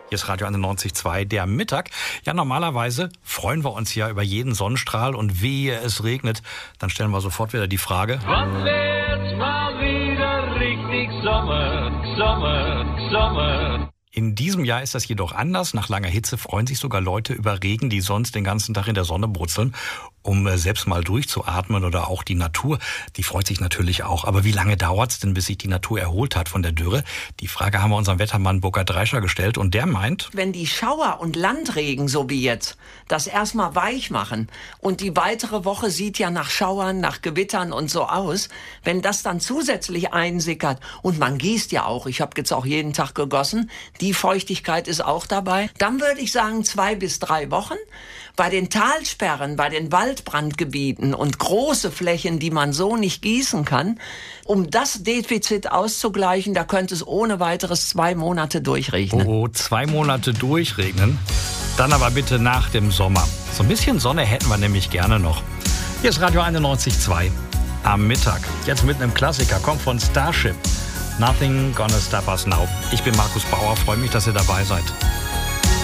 Hier ist Radio 91.2, der Mittag. Ja, normalerweise freuen wir uns ja über jeden Sonnenstrahl und wehe, es regnet. Dann stellen wir sofort wieder die Frage: Wann wird's mal wieder richtig Sommer, Sommer, Sommer? In diesem Jahr ist das jedoch anders. Nach langer Hitze freuen sich sogar Leute über Regen, die sonst den ganzen Tag in der Sonne brutzeln, um selbst mal durchzuatmen. Oder auch die Natur, die freut sich natürlich auch. Aber wie lange dauert's denn, bis sich die Natur erholt hat von der Dürre? Die Frage haben wir unserem Wettermann Burkhard Reischer gestellt und der meint: Wenn die Schauer und Landregen, so wie jetzt, das erstmal weich machen und die weitere Woche sieht ja nach Schauern, nach Gewittern und so aus, wenn das dann zusätzlich einsickert und man gießt ja auch, ich habe jetzt auch jeden Tag gegossen, die Feuchtigkeit ist auch dabei, dann würde ich sagen 2 bis 3 Wochen. Bei den Talsperren, bei den Waldbrandgebieten und große Flächen, die man so nicht gießen kann, um das Defizit auszugleichen, da könnte es ohne weiteres 2 Monate durchregnen. Oh, 2 Monate durchregnen? Dann aber bitte nach dem Sommer. So ein bisschen Sonne hätten wir nämlich gerne noch. Hier ist Radio 91.2 am Mittag. Jetzt mit einem Klassiker, kommt von Starship. Nothing Gonna Stop Us Now. Ich bin Markus Bauer, freue mich, dass ihr dabei seid.